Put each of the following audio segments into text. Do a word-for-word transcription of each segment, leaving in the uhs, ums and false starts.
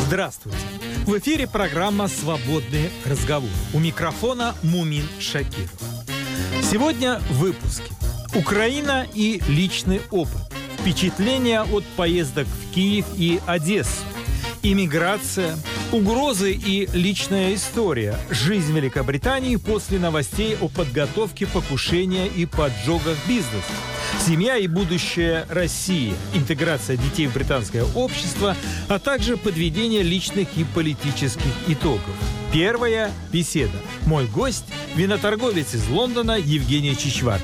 Здравствуйте! В эфире программа «Свободный разговор». У микрофона Мумин Шакиров. Сегодня в выпуске. Украина и личный опыт. Впечатления от поездок в Киев и Одессу. Иммиграция, угрозы и личная история. Жизнь Великобритании после новостей о подготовке покушения и поджогах бизнеса. Семья и будущее России. Интеграция детей в британское общество, а также подведение личных и политических итогов. Первая беседа. Мой гость – виноторговец из Лондона Евгений Чичваркин.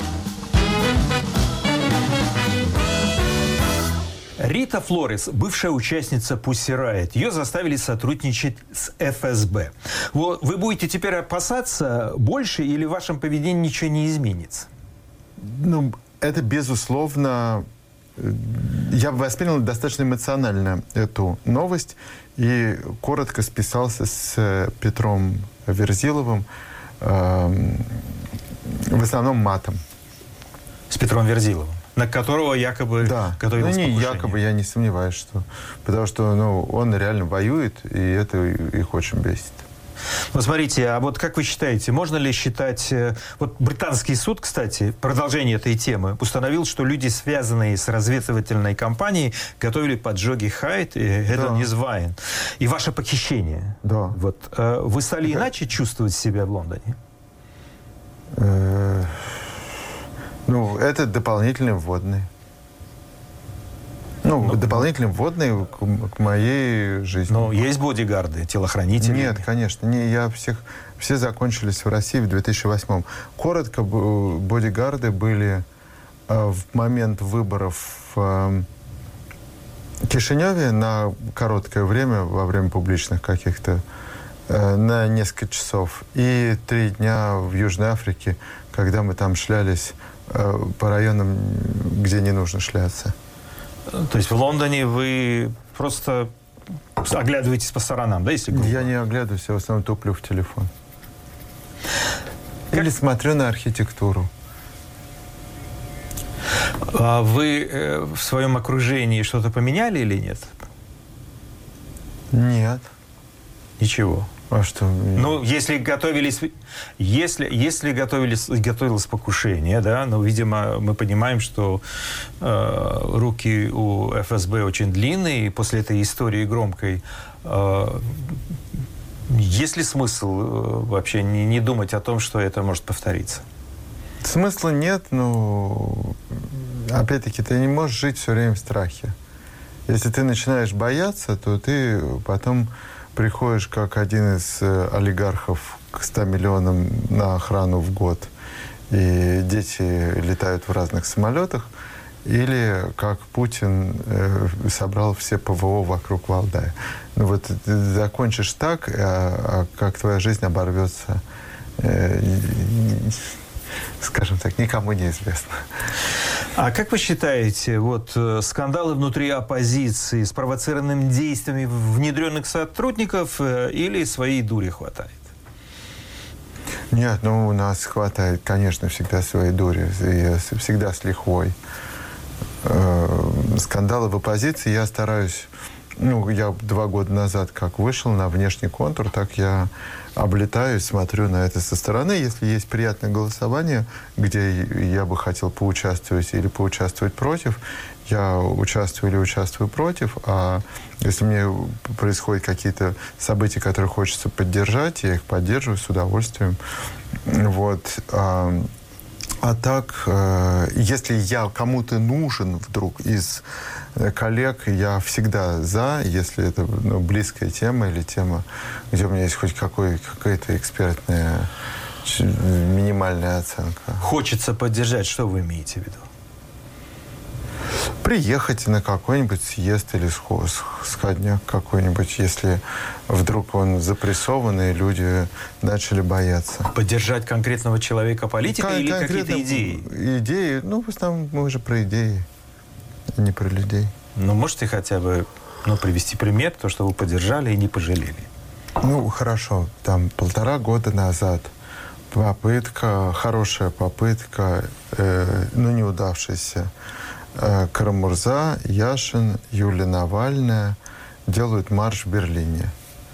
Рита Флорес, бывшая участница Pussy Riot, ее заставили сотрудничать с эф эс бэ. Вот вы будете теперь опасаться больше или в вашем поведении ничего не изменится? Ну, это, безусловно, я воспринял достаточно эмоционально эту новость и коротко списался с Петром Верзиловым, э, в основном матом. С Петром Верзиловым? На которого якобы да. готовилось ну, не покушение. якобы, я не сомневаюсь, что... Потому что ну, он реально воюет, и это их очень бесит. Ну, смотрите, а вот как вы считаете, можно ли считать... Вот британский суд, кстати, продолжение этой темы, установил, что люди, связанные с разведывательной компанией, готовили поджоги Хайд и Hedon is Wine. И ваше похищение. Да. Вот. Вы стали да. иначе чувствовать себя в Лондоне? Ну, это дополнительные вводные. Ну, ну дополнительные вводные к, к моей жизни. Но есть бодигарды, телохранители? Нет, конечно. Не, я всех, все закончились в России в две тысячи восьмом. Коротко, бодигарды были э, в момент выборов в э, Кишиневе на короткое время, во время публичных каких-то, э, на несколько часов. И три дня в Южной Африке, когда мы там шлялись по районам, где не нужно шляться. То есть в Лондоне вы просто оглядываетесь по сторонам, да, если грубо? Я не оглядываюсь, я в основном туплю в телефон. Или смотрю на архитектуру. А вы э, в своем окружении что-то поменяли или нет? Нет. Ничего. А что? Ну, если готовились, если, если готовились, готовилось покушение, да, ну, видимо, мы понимаем, что э, руки у эф эс бэ очень длинные, и после этой истории громкой, э, есть ли смысл э, вообще не, не думать о том, что это может повториться? Смысла нет, но, опять-таки, ты не можешь жить все время в страхе. Если ты начинаешь бояться, то ты потом... приходишь как один из э, олигархов к ста миллионам на охрану в год, и дети летают в разных самолетах, или как Путин э, собрал все пэ вэ о вокруг Валдая. Ну вот ты закончишь так, а, а как твоя жизнь оборвется, э, скажем так, никому не известно. А как вы считаете, вот скандалы внутри оппозиции, спровоцированными действиями внедренных сотрудников или своей дури хватает? Нет, ну у нас хватает, конечно, всегда своей дури, и всегда с лихвой. Скандалы в оппозиции я стараюсь... Ну, я два года назад как вышел на внешний контур, так я облетаю, смотрю на это со стороны. Если есть приятное голосование, где я бы хотел поучаствовать или поучаствовать против, я участвую или участвую против. А если мне происходят какие-то события, которые хочется поддержать, я их поддерживаю с удовольствием. Вот. А, а так, если я кому-то нужен вдруг из коллег, я всегда за, если это ну, близкая тема или тема, где у меня есть хоть какой, какая-то экспертная минимальная оценка. Хочется поддержать, что вы имеете в виду? Приехать на какой-нибудь съезд или сходняк какой-нибудь, если вдруг он запрессованный, и люди начали бояться. Поддержать конкретного человека, политика Кон- или какие-то идеи? Идеи, ну, в основном мы уже про идеи, не про людей. Ну, можете хотя бы ну, привести пример, то, что вы поддержали и не пожалели? Ну, хорошо. Там полтора года назад попытка, хорошая попытка, э, ну, неудавшаяся, Карамурза, Яшин, Юлия Навальная, делают марш в Берлине.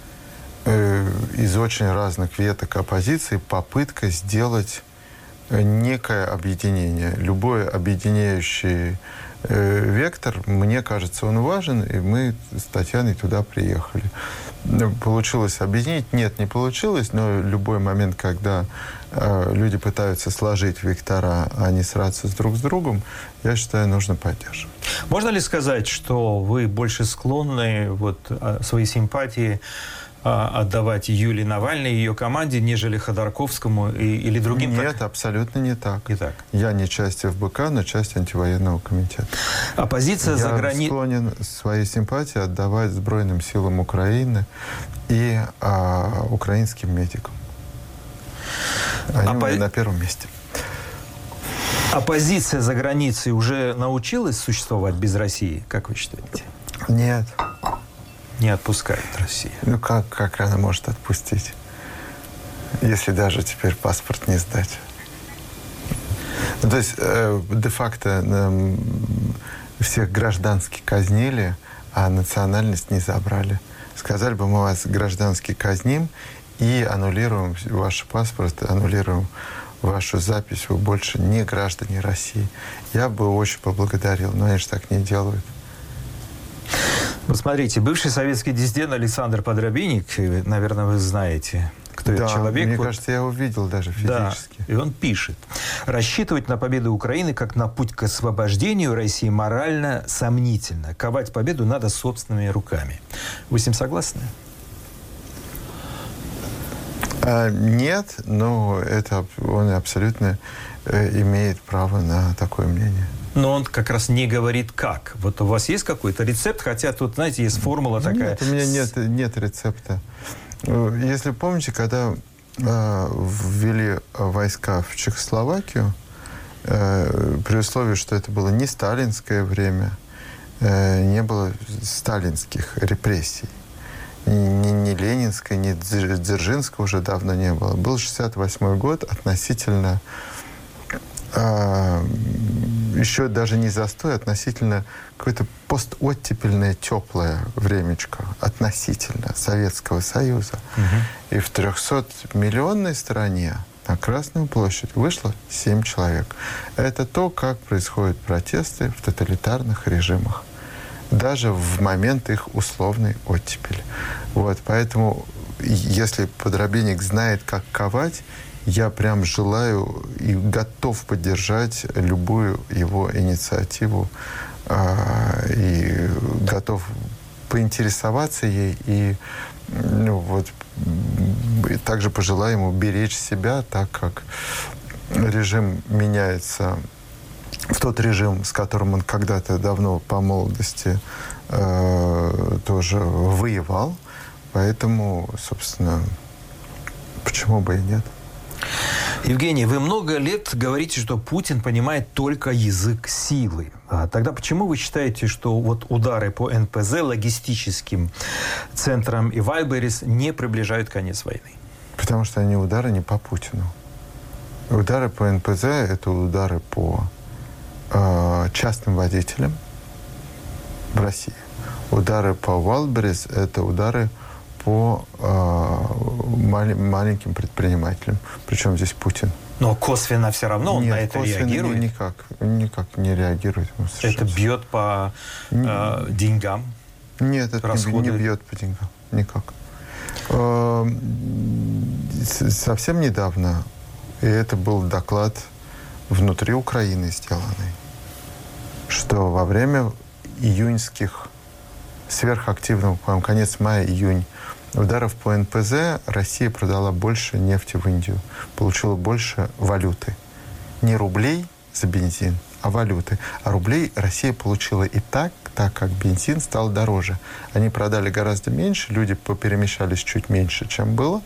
Из очень разных веток оппозиции попытка сделать некое объединение. Любой объединяющий вектор, мне кажется, он важен, и мы с Татьяной туда приехали. Получилось объединить? Нет, не получилось, но любой момент, когда э, люди пытаются сложить вектора, а не сраться с друг с другом, я считаю, нужно поддерживать. Можно ли сказать, что вы больше склонны вот, свои симпатии отдавать Юлии Навальной и ее команде, нежели Ходорковскому и, или другим? Нет, так? абсолютно не так. Не так. Я не часть эф бэ ка, но часть антивоенного комитета. Оппозиция за границей... Я склонен свои симпатии отдавать Сбройным силам Украины и а, украинским медикам. Они Оппо... на первом месте. Оппозиция за границей уже научилась существовать без России, как вы считаете? Нет. Не отпускает Россия. Ну как, как она может отпустить, если даже теперь паспорт не сдать? Ну, то есть э, де-факто э, всех граждански казнили, а национальность не забрали. Сказали бы, мы вас граждански казним и аннулируем ваш паспорт, аннулируем вашу запись, вы больше не граждане России. Я бы очень поблагодарил, но они же так не делают. Вот смотрите, бывший советский диссидент Александр Подробинник, наверное, вы знаете, кто да, этот человек. Мне вот, кажется, я его видел даже физически. Да, и он пишет: рассчитывать на победу Украины как на путь к освобождению России морально сомнительно. Ковать победу надо собственными руками. Вы с ним согласны? А, нет, но это он абсолютно э, имеет право на такое мнение. Но он как раз не говорит как. Вот у вас есть какой-то рецепт? Хотя тут, знаете, есть формула такая. Нет, у меня нет, нет рецепта. Если помните, когда э, ввели войска в Чехословакию, э, при условии, что это было не сталинское время, э, не было сталинских репрессий, ни, ни ленинской, ни Дзержинского уже давно не было. Был шестьдесят восьмой год, относительно а, еще даже не застой, относительно какое-то постоттепельное теплое времечко относительно Советского Союза. Угу. И в трехсотмиллионной стране на Красную площадь вышло семь человек. Это то, как происходят протесты в тоталитарных режимах, даже в момент их условной оттепели. Вот, поэтому, если Подробинник знает, как ковать, я прям желаю и готов поддержать любую его инициативу, э, и готов поинтересоваться ей, и ну, вот, и также пожелаю ему беречь себя, так как режим меняется в тот режим, с которым он когда-то давно по молодости э, тоже воевал. Поэтому, собственно, почему бы и нет? Евгений, вы много лет говорите, что Путин понимает только язык силы. А тогда почему вы считаете, что вот удары по эн пэ зэ, логистическим центрам и Вайлберрис не приближают конец войны? Потому что они удары не по Путину. Удары по эн пэ зэ — это удары по э, частным водителям в России. Удары по Вайлберрис — это удары по э, мал- маленьким предпринимателям. Причем здесь Путин. Но косвенно все равно он Нет, на это косвенно реагирует? Никак, никак не реагирует. Это бьет по э, деньгам? Нет, это расходы? не, не бьет по деньгам. Никак. Э, совсем недавно, и это был доклад внутри Украины сделанный, что во время июньских сверхактивного, по-моему, конец мая-июнь, ударов по эн пэ зэ Россия продала больше нефти в Индию, получила больше валюты. Не рублей за бензин, а валюты. А рублей Россия получила и так, так как бензин стал дороже. Они продали гораздо меньше, люди поперемещались чуть меньше, чем было.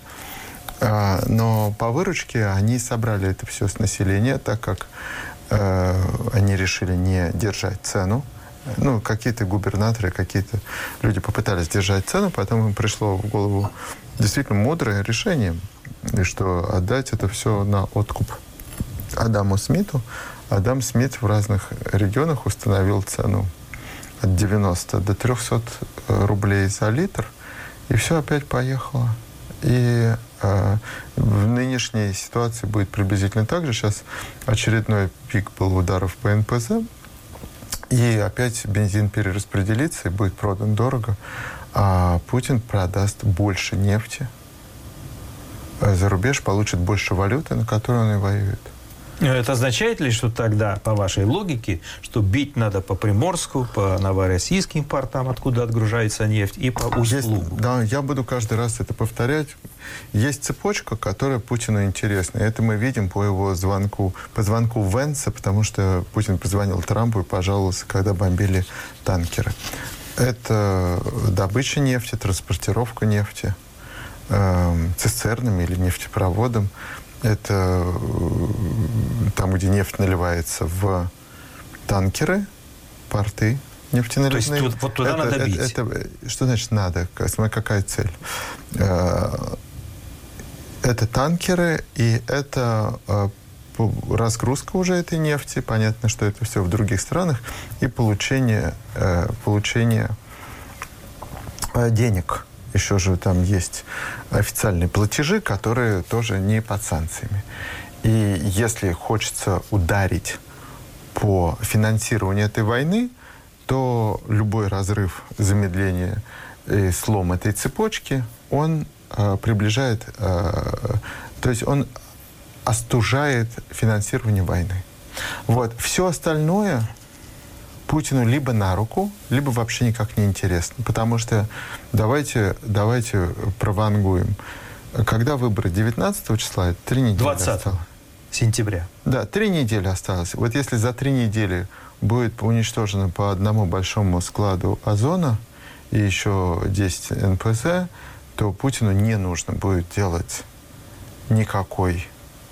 Но по выручке они собрали это все с населения, так как э, они решили не держать цену. Ну, какие-то губернаторы, какие-то люди попытались держать цену, потом им пришло в голову действительно мудрое решение, и что отдать это все на откуп Адаму Смиту. Адам Смит в разных регионах установил цену от девяноста до трёхсот рублей за литр, и все опять поехало. И э, в нынешней ситуации будет приблизительно так же. Сейчас очередной пик был ударов по эн пэ зэ, и опять бензин перераспределится и будет продан дорого, а Путин продаст больше нефти за рубеж, получит больше валюты, на которой он и воюет. Это означает ли, что тогда, по вашей логике, что бить надо по Приморску, по новороссийским портам, откуда отгружается нефть, и по Усть-Лугу? Да, я буду каждый раз это повторять. Есть цепочка, которая Путину интересна. Это мы видим по его звонку, по звонку Венса, потому что Путин позвонил Трампу и пожаловался, когда бомбили танкеры. Это добыча нефти, транспортировка нефти э, цистернами или нефтепроводом. Это там, где нефть наливается в танкеры, порты нефтяналивные. То есть вот, вот туда это, надо бить? Это, это, что значит надо? Какая цель? Это танкеры, и это разгрузка уже этой нефти. Понятно, что это все в других странах. И получение, получение денег. Еще же там есть официальные платежи, которые тоже не под санкциями. И если хочется ударить по финансированию этой войны, то любой разрыв, замедление и слом этой цепочки, он э, приближает, э, то есть он остужает финансирование войны. Вот. Все остальное Путину либо на руку, либо вообще никак не интересно. Потому что давайте, давайте провангуем. Когда выборы? девятнадцатого числа? Три недели двадцатого сентября. Да, три недели осталось. Вот если за три недели будет уничтожено по одному большому складу озона и еще десять эн пэ зэ, то Путину не нужно будет делать никакой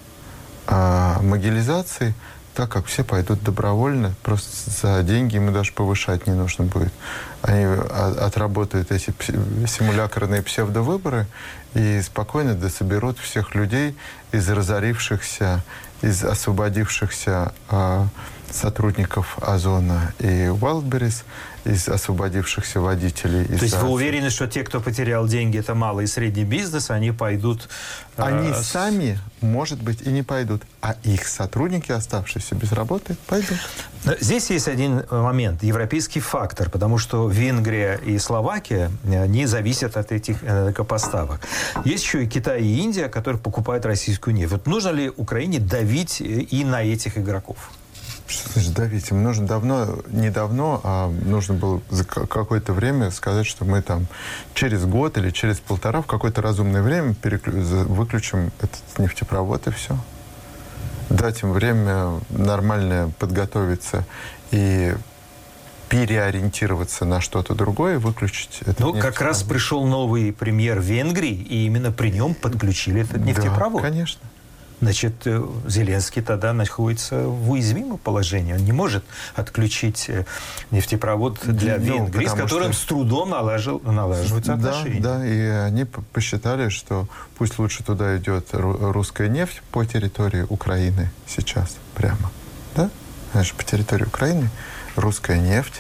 а, могилизации, так как все пойдут добровольно, просто за деньги ему даже повышать не нужно будет. Они отработают эти симулякрные псевдовыборы и спокойно дособерут всех людей из разорившихся, из освободившихся э, сотрудников Озона и Wildberries, из освободившихся водителей. То есть вы уверены, что те, кто потерял деньги, это малый и средний бизнес, они пойдут... Они э, сами, может быть, и не пойдут, а их сотрудники, оставшиеся без работы, пойдут. Здесь есть один момент, европейский фактор, потому что Венгрия и Словакия не зависят от этих энергопоставок. Есть еще и Китай и Индия, которые покупают российскую нефть. Вот нужно ли Украине давить и на этих игроков? Что значит давить? Им нужно давно, не давно, а нужно было за какое-то время сказать, что мы там через год или через полтора в какое-то разумное время переклю... выключим этот нефтепровод и все. Дать им время нормально подготовиться и переориентироваться на что-то другое и выключить этот Ну, нефтепровод. как раз пришел новый премьер Венгрии, и именно при нем подключили этот нефтепровод. Да, конечно. Значит, Зеленский тогда находится в уязвимом положении. Он не может отключить нефтепровод для ну, Венгрии, с которым что... с трудом налажил, налаживаются да, отношения. Да, и они посчитали, что пусть лучше туда идет русская нефть по территории Украины сейчас прямо. Да? Значит, по территории Украины русская нефть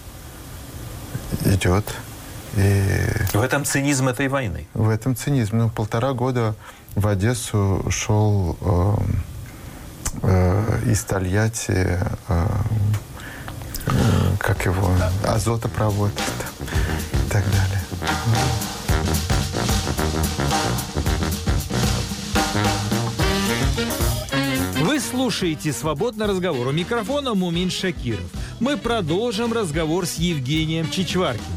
идет. И... В этом цинизм этой войны. В этом цинизм. Ну, полтора года в Одессу шел э, э, из Тольятти, э, э, как его, азотопровод и так далее. Вы слушаете «Свободный разговор». У микрофона Мумин Шакиров. Мы продолжим разговор с Евгением Чичваркиным.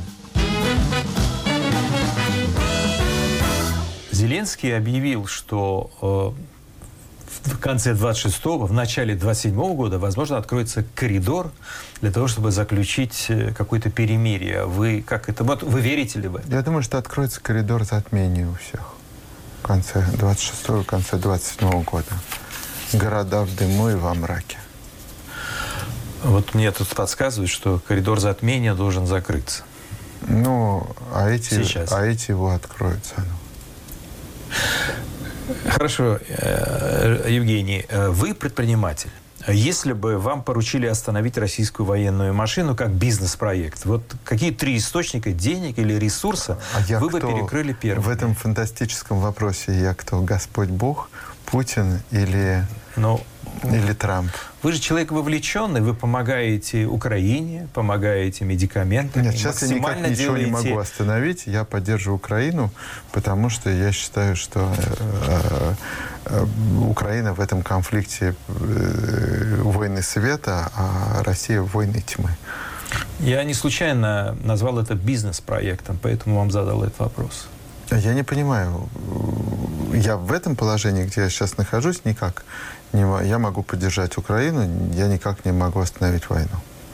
Зеленский объявил, что э, в конце двадцать шестого, в начале двадцать седьмого года, возможно, откроется коридор для того, чтобы заключить какое-то перемирие. Вы как это? Вот вы верите ли в это? Я думаю, что откроется коридор затмения у всех в конце двадцать шестого, в конце двадцать седьмого года. Города в дыму и во мраке. Вот мне тут подсказывают, что коридор затмения должен закрыться. Ну, а эти, Сейчас. а эти его откроют заново. Хорошо, Евгений, вы предприниматель. Если бы вам поручили остановить российскую военную машину как бизнес-проект, вот какие три источника денег или ресурса а я вы бы кто перекрыли первым? В этом фантастическом вопросе я кто? Господь Бог, Путин или, Но или Трамп? Вы же человек вовлеченный, вы помогаете Украине, помогаете медикаментами. Нет, сейчас я никак ничего делаете... не могу остановить. Я поддерживаю Украину, потому что я считаю, что э, э, Украина в этом конфликте э, войны света, а Россия войны тьмы. Я не случайно назвал это бизнес-проектом, поэтому вам задал этот вопрос. Я не понимаю. Я в этом положении, где я сейчас нахожусь, никак не могу. Я могу поддержать Украину, я никак не могу остановить войну.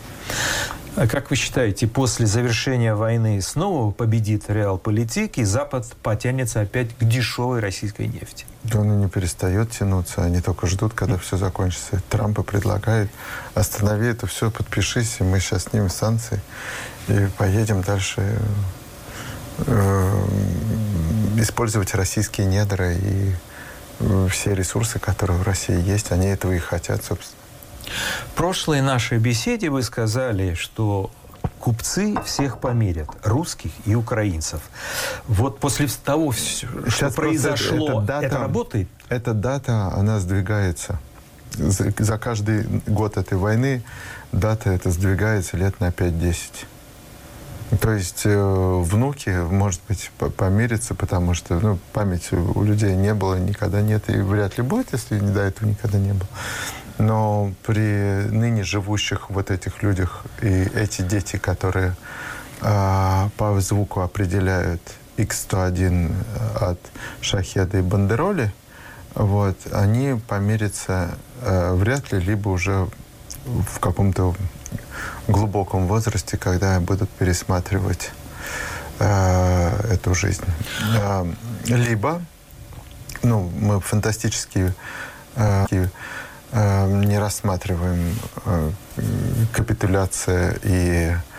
А как вы считаете, после завершения войны снова победит реалполитик, и Запад потянется опять к дешевой российской нефти? Да он не перестает тянуться. Они только ждут, когда все закончится. Трамп предлагает: останови это все, подпишись, и мы сейчас снимем санкции и поедем дальше э, использовать российские недра и э, все ресурсы, которые в России есть. Они этого и хотят, собственно. В прошлой нашей беседе вы сказали, что купцы всех померят, русских и украинцев. Вот после того, что Сейчас произошло, эта дата, это работает? Эта дата, она сдвигается. За, за каждый год этой войны дата эта сдвигается лет на пять-десять. То есть э, внуки, может быть, помирятся, потому что ну, памяти у людей не было, никогда нет и вряд ли будет, если до этого никогда не было. Но при ныне живущих вот этих людях и эти дети, которые э, по звуку определяют икс сто один от Шахеда и Бандероли, вот, они помирятся э, вряд ли, либо уже в каком-то глубоком возрасте, когда будут пересматривать э, эту жизнь. Э, либо, ну, мы фантастически э, э, не рассматриваем э, капитуляция и